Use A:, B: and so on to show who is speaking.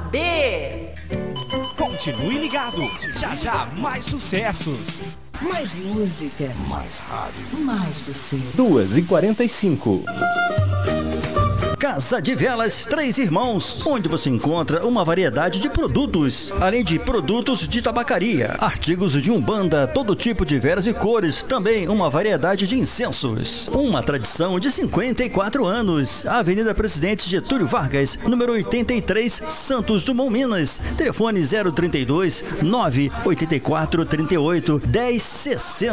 A: B.
B: Continue ligado. Já já mais sucessos.
A: Mais música.
B: Mais rádio.
A: Mais você.
C: 2h45.
D: Casa de Velas Três Irmãos, onde você encontra uma variedade de produtos, além de produtos de tabacaria, artigos de umbanda, todo tipo de velas e cores, também uma variedade de incensos. Uma tradição de 54 anos. Avenida Presidente Getúlio Vargas, número 83, Santos Dumont, Minas. Telefone 032 984 38 1060.